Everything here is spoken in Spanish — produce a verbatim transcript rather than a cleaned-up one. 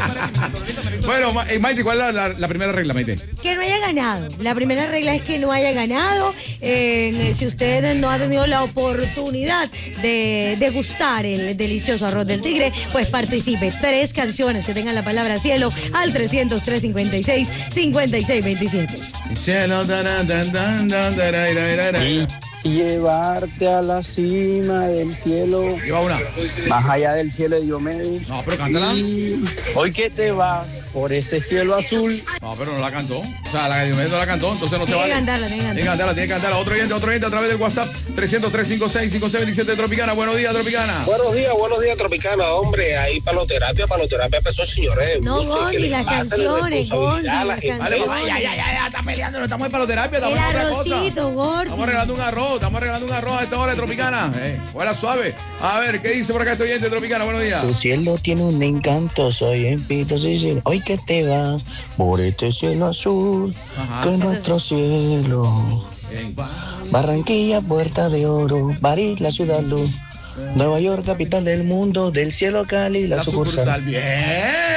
Bueno, Ma- eh, Maite, ¿cuál es la, la- la primera regla, Maite? Que no haya ganado. La primera regla es que no haya ganado. Eh, si usted no ha tenido la oportunidad de degustar el delicioso arroz del tigre, pues participe. Tres canciones que tengan la palabra cielo al trescientos tres cincuenta y seis cincuenta y seis veintisiete. Cielo, dan, dan, dan, dan, dara, ira, ira, ira. Y llevarte a la cima del cielo, Lleva una. más allá del cielo de Diomedes. No, pero cántala. Y hoy que te vas por ese cielo azul. No, pero no la cantó. O sea, la Diomedes no la cantó, entonces no te Tiene que vale. cantarla, tiene que Tiene que cantarla. cantarla, tiene que cantarla. Otro oyente, otro oyente a través del WhatsApp. trescientos tres cincuenta y seis cincuenta y seis veintisiete de Tropicana. Buenos días, Tropicana. Buenos días, buenos días, Tropicana, hombre. Ahí paloterapia, paloterapia empezó, señores. de No, buses, Gondi, que les las pasen la canciones, responsabilidad a Gondi, la las gente. Vale, canciones. ya, ya, ya, ya, está peleando, no estamos en paloterapia, El estamos en otra cosa. arrocito, gordo. Estamos regalando un arroz, estamos regalando un arroz a esta hora de Tropicana. Eh, huela suave. A ver, ¿qué dice por acá este oyente de Tropicana? Buenos días. Tu cielo tiene un encanto, soy en pito, sí, sí. Hoy que te vas por este cielo azul, Ajá. que nuestro cielo. Bien. Barranquilla, puerta de oro, París, la ciudad luz, Nueva York, capital del mundo, del cielo Cali, la, La sucursal. sucursal. Bien.